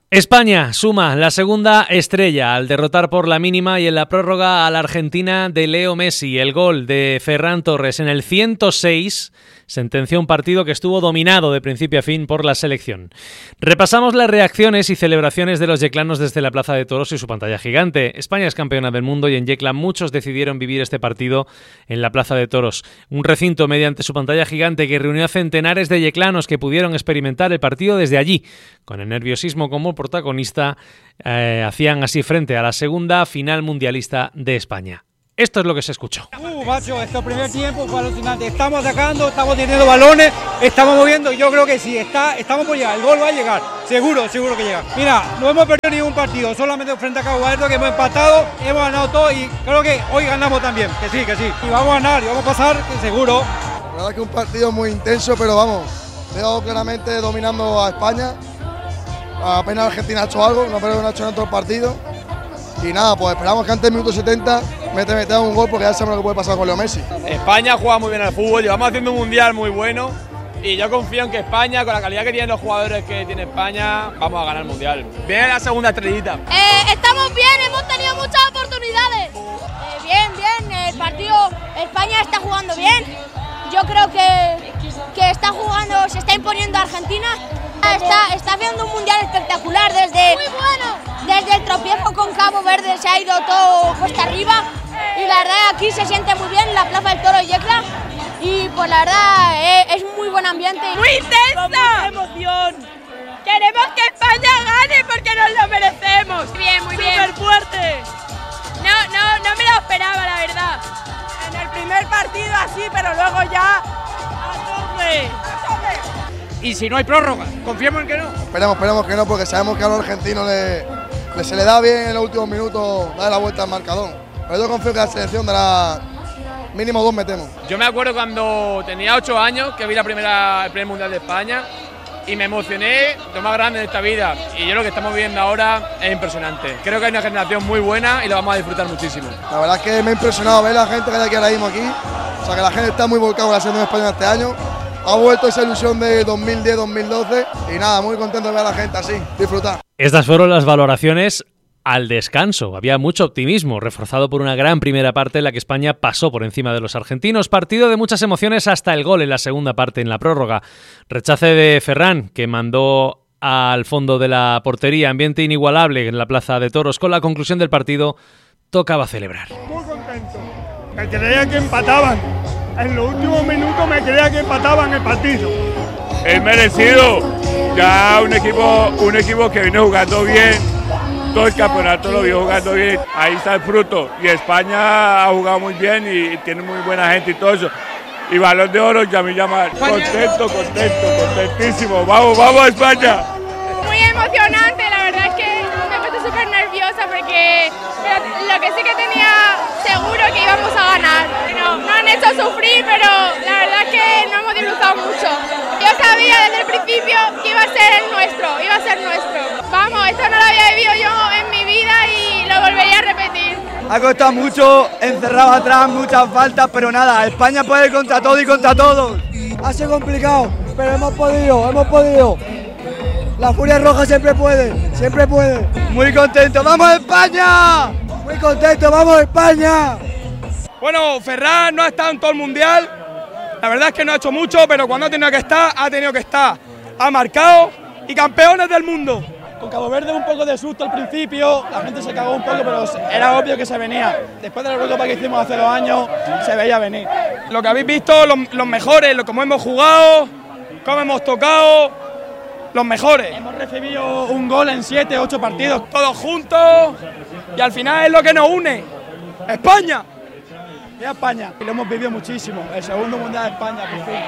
España suma la segunda estrella al derrotar por la mínima y en la prórroga a la Argentina de Leo Messi. El gol de Ferran Torres en el 106 sentenció un partido que estuvo dominado de principio a fin por la selección. Repasamos las reacciones y celebraciones de los yeclanos desde la Plaza de Toros y su pantalla gigante. España es campeona del mundo y en Yecla muchos decidieron vivir este partido en la Plaza de Toros. Un recinto mediante su pantalla gigante que reunió a centenares de yeclanos que pudieron experimentar el partido desde allí. Con el nerviosismo como protagonista, hacían así frente a la segunda final mundialista de España. Esto es lo que se escuchó. Macho, este primer tiempo fue alucinante. Estamos atacando, estamos teniendo balones, estamos moviendo. Yo creo que sí, estamos por llegar. El gol va a llegar, seguro que llega. Mira, no hemos perdido ningún partido, solamente frente a Cabo Verde, que hemos empatado, hemos ganado todo y creo que hoy ganamos también. Que sí. Y vamos a ganar y vamos a pasar, que seguro. La verdad es que un partido muy intenso, pero vamos, veo claramente dominando a España. Apenas Argentina ha hecho algo, no creo que no ha hecho en otros partidos. Y nada, pues esperamos que antes del minuto 70 meta un gol porque ya sabemos lo que puede pasar con Leo Messi. España juega muy bien al fútbol, llevamos haciendo un mundial muy bueno y yo confío en que España, con la calidad que tienen los jugadores que tiene España, vamos a ganar el mundial. Viene la segunda estrellita. Estamos bien, hemos tenido muchas oportunidades. Bien, el partido, España está jugando bien. Yo creo que está jugando, se está imponiendo a Argentina. Está haciendo un mundial espectacular desde el tropiezo con Cabo Verde, se ha ido todo cuesta arriba y la verdad aquí se siente muy bien la Plaza del Toro de Yecla y pues la verdad es muy buen ambiente. ¡Muy intensa! ¡Mucha emoción! Queremos que España gane porque nos lo merecemos. Muy bien. ¡Súper fuerte! No me lo esperaba, la verdad. En el primer partido así, pero luego ya a tope. Y si no hay prórroga, confiemos en que no. Esperemos que no, porque sabemos que a los argentinos se le da bien en los últimos minutos dar la vuelta al marcador. Pero yo confío que la selección dará mínimo 2 metemos. Yo me acuerdo cuando tenía 8 años que vi el primer mundial de España y me emocioné, lo más grande de esta vida. Y yo lo que estamos viendo ahora es impresionante. Creo que hay una generación muy buena y lo vamos a disfrutar muchísimo. La verdad es que me ha impresionado ver la gente que hay aquí ahora mismo aquí. O sea que la gente está muy volcada con la selección española este año. Ha vuelto esa ilusión de 2010-2012 y nada, muy contento de ver a la gente así, disfrutar. Estas fueron las valoraciones al descanso. Había mucho optimismo, reforzado por una gran primera parte en la que España pasó por encima de los argentinos. Partido de muchas emociones hasta el gol en la segunda parte en la prórroga. Rechace de Ferran, que mandó al fondo de la portería. Ambiente inigualable en la Plaza de Toros. Con la conclusión del partido, tocaba celebrar. Muy contento. Me creía que empataban. En los últimos minutos me creía que empataban el partido. Es merecido. Ya un equipo que viene jugando bien. Todo el campeonato lo vio jugando bien. Ahí está el fruto. Y España ha jugado muy bien y tiene muy buena gente y todo eso. Y Balón de Oro, Yamil Yamal. Contentísimo. Vamos España. Muy emocionante, la verdad es que me he puesto súper nerviosa porque lo que sí que tenía seguro que íbamos a ganar. No han hecho sufrir, pero la verdad es que no hemos disfrutado mucho. Yo sabía desde el principio que iba a ser nuestro. Vamos, esto no lo había vivido yo en mi vida y lo volvería a repetir. Ha costado mucho, encerrado atrás, muchas faltas, pero nada, España puede contra todo y contra todos. Ha sido complicado, pero hemos podido. La Furia Roja siempre puede. Muy contento, ¡vamos España! Muy contento, ¡vamos España! Bueno, Ferran no ha estado en todo el mundial. La verdad es que no ha hecho mucho, pero cuando ha tenido que estar. Ha marcado y campeones del mundo. Con Cabo Verde un poco de susto al principio, la gente se cagó un poco, pero era obvio que se venía. Después de la Eurocopa que hicimos hace 2 años, se veía venir. Lo que habéis visto, los mejores, cómo hemos jugado, cómo hemos tocado, los mejores. Hemos recibido un gol en 7, 8 partidos, todos juntos, y al final es lo que nos une. ¡España! España. Y lo hemos vivido muchísimo, el segundo mundial de España, por fin.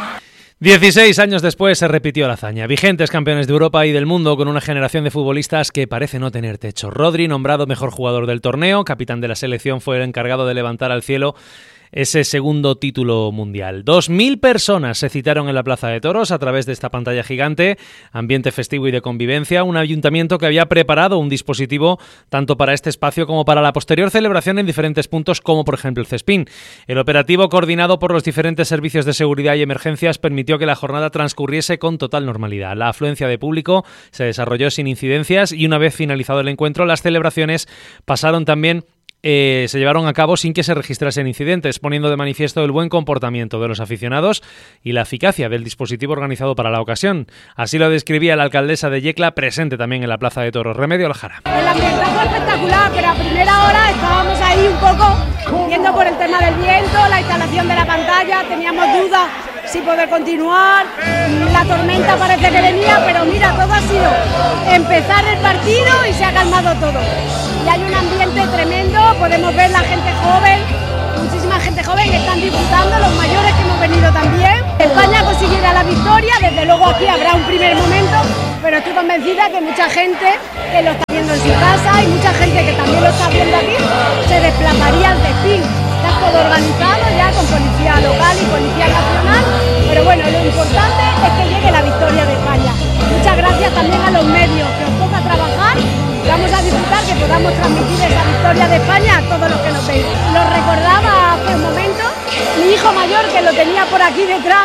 16 años después se repitió la hazaña. Vigentes campeones de Europa y del mundo con una generación de futbolistas que parece no tener techo. Rodri, nombrado mejor jugador del torneo, capitán de la selección, fue el encargado de levantar al cielo ese segundo título mundial. 2.000 personas se citaron en la Plaza de Toros a través de esta pantalla gigante, ambiente festivo y de convivencia, un ayuntamiento que había preparado un dispositivo tanto para este espacio como para la posterior celebración en diferentes puntos, como por ejemplo el Cespín. El operativo, coordinado por los diferentes servicios de seguridad y emergencias, permitió que la jornada transcurriese con total normalidad. La afluencia de público se desarrolló sin incidencias y una vez finalizado el encuentro, las celebraciones pasaron también se llevaron a cabo sin que se registrasen incidentes, poniendo de manifiesto el buen comportamiento de los aficionados y la eficacia del dispositivo organizado para la ocasión. Así lo describía la alcaldesa de Yecla, presente también en la Plaza de Toros, Remedio Aljara. El ambiente fue espectacular, pero a primera hora estábamos ahí un poco viendo por el tema del viento, la instalación de la pantalla, teníamos dudas si poder continuar, la tormenta parece que venía, pero mira, todo ha sido empezar el partido y se ha calmado todo. Y hay un ambiente tremendo, podemos ver la gente joven, muchísima gente joven que están disfrutando, los mayores que hemos venido también. España consiguiera la victoria, desde luego aquí habrá un primer momento, pero estoy convencida que mucha gente que lo está viendo en su casa y mucha gente que también lo está viendo aquí se desplazaría al Cespín. Está todo organizado ya con policía local y policía nacional, pero bueno, lo importante es que llegue la victoria de España. Muchas gracias también a los medios que os toca trabajar. Vamos a disfrutar que podamos transmitir esa victoria de España a todos los que nos veis. Lo recordaba hace un momento, mi hijo mayor, que lo tenía por aquí detrás,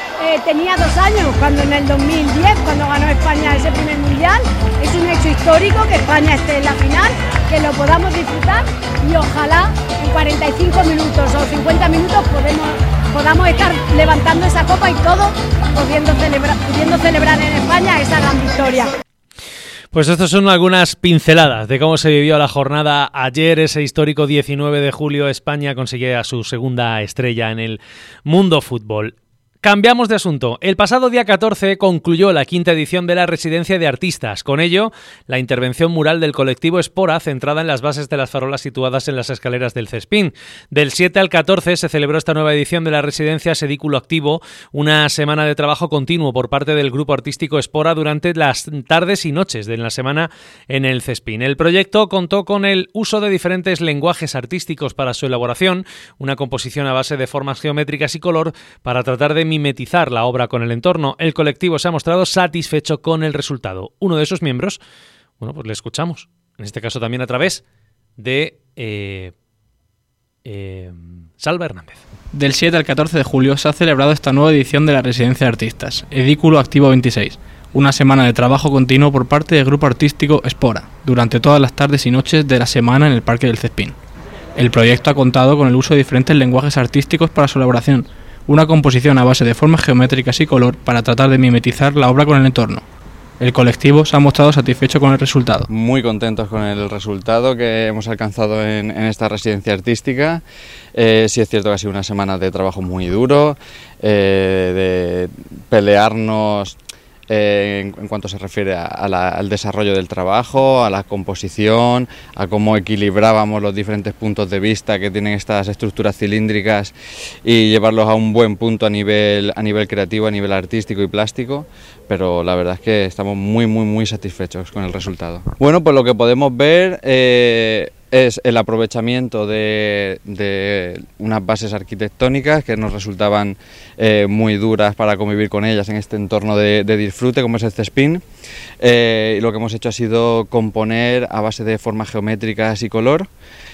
tenía 2 años cuando en el 2010, cuando ganó España ese primer mundial. Es un hecho histórico que España esté en la final, que lo podamos disfrutar y ojalá en 45 minutos o 50 minutos podamos estar levantando esa copa y todos pudiendo celebrar en España esa gran victoria. Pues estas son algunas pinceladas de cómo se vivió la jornada ayer, ese histórico 19 de julio. España conseguía su segunda estrella en el mundo fútbol. Cambiamos de asunto. El pasado día 14 concluyó la 5ª edición de la Residencia de Artistas. Con ello, la intervención mural del colectivo Espora, centrada en las bases de las farolas situadas en las escaleras del Cespín. Del 7 al 14 se celebró esta nueva edición de la Residencia Sedículo Activo, una semana de trabajo continuo por parte del grupo artístico Espora durante las tardes y noches de la semana en el Cespín. El proyecto contó con el uso de diferentes lenguajes artísticos para su elaboración, una composición a base de formas geométricas y color para tratar de mimetizar la obra con el entorno. El colectivo se ha mostrado satisfecho con el resultado. Uno de sus miembros, bueno, pues le escuchamos, en este caso también a través de Salva Hernández. Del 7 al 14 de julio se ha celebrado esta nueva edición de la Residencia de Artistas, Edículo Activo 26, una semana de trabajo continuo por parte del grupo artístico Espora, durante todas las tardes y noches de la semana en el Parque del Cespín. El proyecto ha contado con el uso de diferentes lenguajes artísticos para su elaboración, una composición a base de formas geométricas y color para tratar de mimetizar la obra con el entorno. El colectivo se ha mostrado satisfecho con el resultado. Muy contentos con el resultado que hemos alcanzado en esta residencia artística. Sí es cierto que ha sido una semana de trabajo muy duro, de pelearnos en cuanto se refiere al desarrollo del trabajo, a la composición, a cómo equilibrábamos los diferentes puntos de vista que tienen estas estructuras cilíndricas y llevarlos a un buen punto a nivel creativo, a nivel artístico y plástico, pero la verdad es que estamos muy satisfechos con el resultado. Bueno, pues lo que podemos ver es el aprovechamiento de unas bases arquitectónicas que nos resultaban muy duras para convivir con ellas en este entorno de disfrute como es el Cespín. Y lo que hemos hecho ha sido componer a base de formas geométricas y color,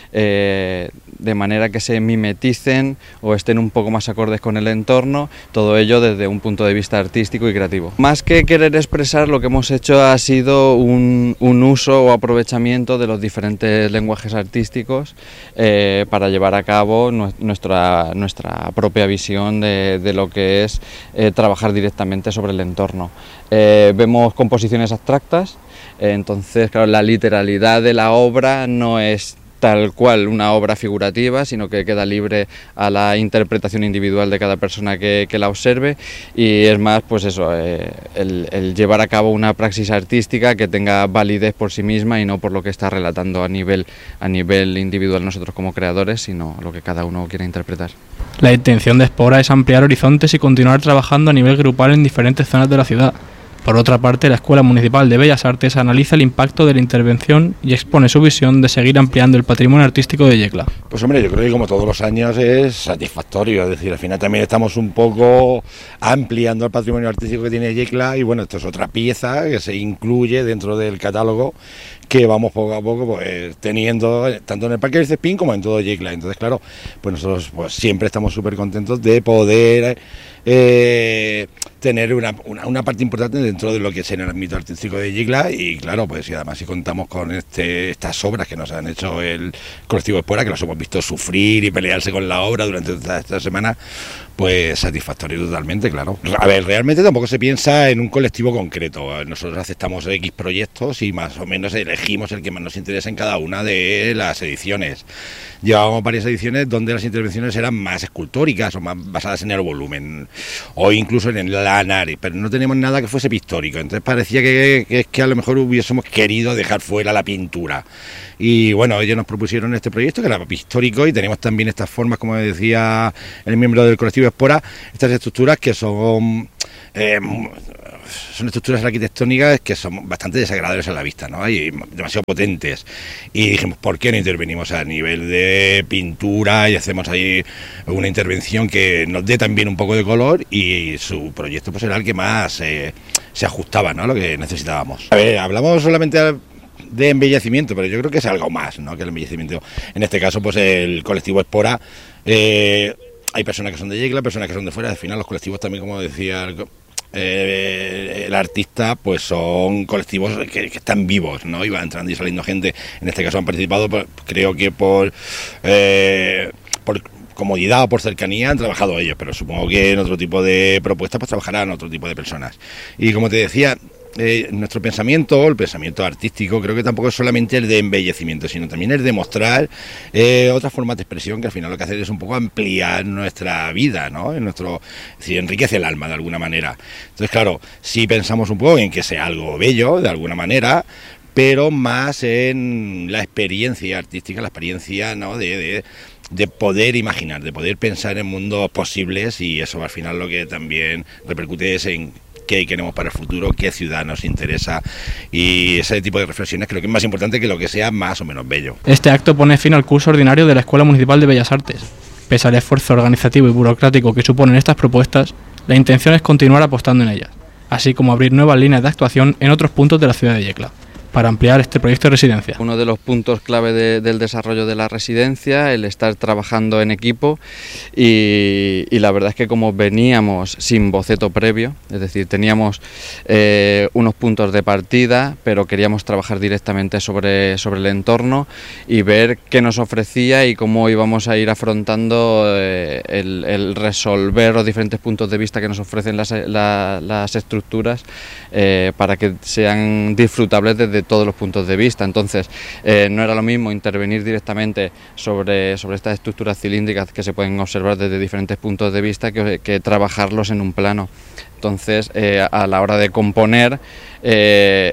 de manera que se mimeticen o estén un poco más acordes con el entorno, todo ello desde un punto de vista artístico y creativo. Más que querer expresar, lo que hemos hecho ha sido un uso o aprovechamiento de los diferentes lenguajes artísticos para llevar a cabo nuestra propia visión de lo que es trabajar directamente sobre el entorno. Vemos composiciones abstractas, entonces claro, la literalidad de la obra no es tal cual una obra figurativa, sino que queda libre a la interpretación individual de cada persona que la observe, y es más, pues eso, el llevar a cabo una praxis artística que tenga validez por sí misma y no por lo que está relatando a nivel individual nosotros como creadores, sino lo que cada uno quiere interpretar. La intención de Espora es ampliar horizontes y continuar trabajando a nivel grupal en diferentes zonas de la ciudad. Por otra parte, la Escuela Municipal de Bellas Artes analiza el impacto de la intervención y expone su visión de seguir ampliando el patrimonio artístico de Yecla. Pues hombre, yo creo que como todos los años es satisfactorio, es decir, al final también estamos un poco ampliando el patrimonio artístico que tiene Yecla y bueno, esto es otra pieza que se incluye dentro del catálogo que vamos poco a poco pues teniendo tanto en el Parque del Cespín como en todo Yecla. Entonces claro, pues nosotros pues siempre estamos súper contentos de poder tener una parte importante dentro de lo que es en el ámbito artístico de Yecla y claro, pues y además si contamos con estas obras que nos han hecho el colectivo Espora, que los hemos visto sufrir y pelearse con la obra durante toda esta semana, pues satisfactorio totalmente, claro. A ver, realmente tampoco se piensa en un colectivo concreto, nosotros aceptamos X proyectos y más o menos elegimos el que más nos interesa en cada una de las ediciones. Llevábamos varias ediciones donde las intervenciones eran más escultóricas o más basadas en el volumen o incluso en la nariz, pero no teníamos nada que fuese pictórico, entonces parecía que a lo mejor hubiésemos querido dejar fuera la pintura y bueno, ellos nos propusieron este proyecto que era pictórico y tenemos también estas formas, como decía el miembro del colectivo Espora, estas estructuras que son estructuras arquitectónicas que son bastante desagradables a la vista, ¿no? Y demasiado potentes. Y dijimos, ¿por qué no intervenimos a nivel de pintura y hacemos ahí una intervención que nos dé también un poco de color? Y su proyecto pues era el que más se ajustaba, ¿no?, a lo que necesitábamos. A ver, hablamos solamente de embellecimiento, pero yo creo que es algo más, ¿no?, que el embellecimiento. En este caso, pues el colectivo Espora, hay personas que son de Yecla, personas que son de fuera. Al final los colectivos también, como decía el artista, pues son colectivos que están vivos, ¿no? Y va entrando y saliendo gente. En este caso han participado, pues, creo que por comodidad o por cercanía han trabajado ellos, pero supongo que en otro tipo de propuestas pues trabajarán otro tipo de personas. Y como te decía, nuestro pensamiento, el pensamiento artístico, creo que tampoco es solamente el de embellecimiento, sino también el de mostrar otras formas de expresión que al final lo que hace es un poco ampliar nuestra vida, ¿no? Es decir, enriquece el alma de alguna manera. Entonces, claro, sí pensamos un poco en que sea algo bello, de alguna manera, pero más en la experiencia artística, la experiencia, ¿no?, de poder imaginar, de poder pensar en mundos posibles, y eso al final lo que también repercute es en qué queremos para el futuro, qué ciudad nos interesa, y ese tipo de reflexiones creo que es más importante que lo que sea más o menos bello. Este acto pone fin al curso ordinario de la Escuela Municipal de Bellas Artes. Pese al esfuerzo organizativo y burocrático que suponen estas propuestas, la intención es continuar apostando en ellas, así como abrir nuevas líneas de actuación en otros puntos de la ciudad de Yecla, para ampliar este proyecto de residencia. Uno de los puntos clave del desarrollo de la residencia, el estar trabajando en equipo, y la verdad es que como veníamos sin boceto previo, es decir, teníamos unos puntos de partida, pero queríamos trabajar directamente sobre el entorno y ver qué nos ofrecía y cómo íbamos a ir afrontando el resolver los diferentes puntos de vista que nos ofrecen las estructuras para que sean disfrutables desde todos los puntos de vista. Entonces no era lo mismo intervenir directamente sobre estas estructuras cilíndricas que se pueden observar desde diferentes puntos de vista que trabajarlos en un plano. Entonces, a la hora de componer, lo que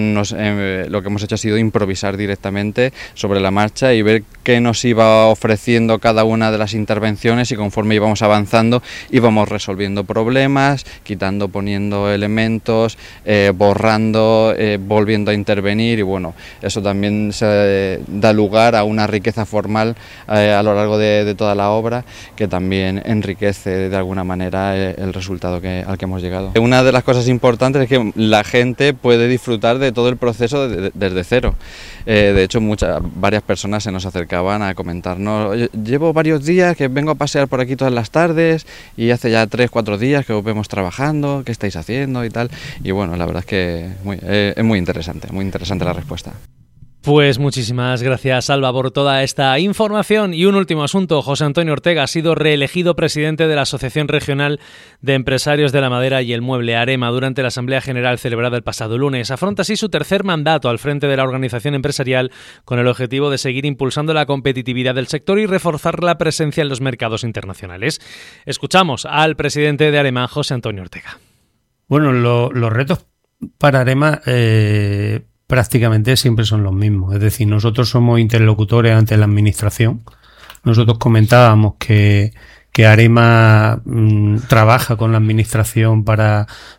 hemos hecho ha sido improvisar directamente sobre la marcha y ver qué nos iba ofreciendo cada una de las intervenciones, y conforme íbamos avanzando íbamos resolviendo problemas, quitando, poniendo elementos, borrando, volviendo a intervenir, y bueno, eso también da lugar a una riqueza formal a lo largo de toda la obra, que también enriquece de alguna manera el resultado al que hemos llegado. Una de las cosas importantes es que la gente puede disfrutar de todo el proceso desde cero. De hecho, varias personas se nos acercaban a comentarnos: llevo varios días que vengo a pasear por aquí todas las tardes y hace ya 3-4 días que os vemos trabajando, ¿qué estáis haciendo? Y tal. Y bueno, la verdad es que es muy interesante la respuesta. Pues muchísimas gracias, Alba, por toda esta información. Y un último asunto: José Antonio Ortega ha sido reelegido presidente de la Asociación Regional de Empresarios de la Madera y el Mueble, AREMA, durante la Asamblea General celebrada el pasado lunes. Afronta así su tercer mandato al frente de la organización empresarial, con el objetivo de seguir impulsando la competitividad del sector y reforzar la presencia en los mercados internacionales. Escuchamos al presidente de AREMA, José Antonio Ortega. Bueno, los retos para AREMA prácticamente siempre son los mismos. Es decir, nosotros somos interlocutores ante la administración. Nosotros comentábamos que AREMA trabaja con la administración para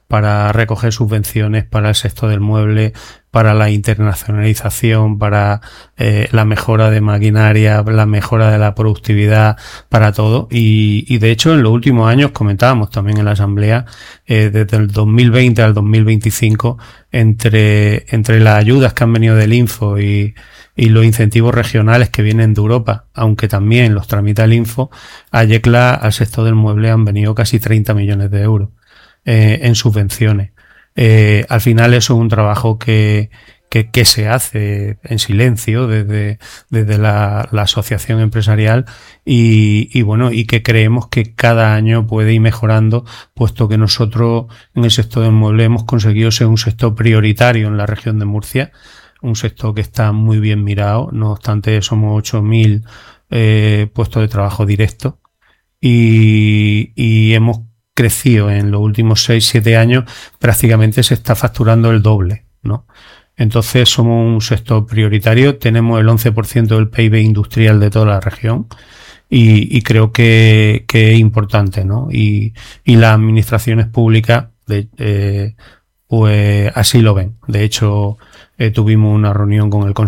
para recoger subvenciones para el sector del mueble, para la internacionalización, para la mejora de maquinaria, la mejora de la productividad, para todo. Y de hecho, en los últimos años, comentábamos también en la Asamblea, desde el 2020 al 2025, entre las ayudas que han venido del Info y los incentivos regionales que vienen de Europa, aunque también los tramita el Info, a Yecla, al sector del mueble, han venido casi 30 millones de euros en subvenciones. Al final eso es un trabajo que se hace en silencio desde la asociación empresarial y bueno, y que creemos que cada año puede ir mejorando, puesto que nosotros en el sector del mueble hemos conseguido ser un sector prioritario en la región de Murcia, un sector que está muy bien mirado. No obstante, somos 8.000 puestos de trabajo directos y hemos crecido en los últimos 6-7 años, prácticamente se está facturando el doble, ¿no? Entonces somos un sector prioritario, tenemos el 11% del PIB industrial de toda la región y creo que es importante, ¿no? Y las administraciones públicas pues así lo ven. De hecho, tuvimos una reunión con el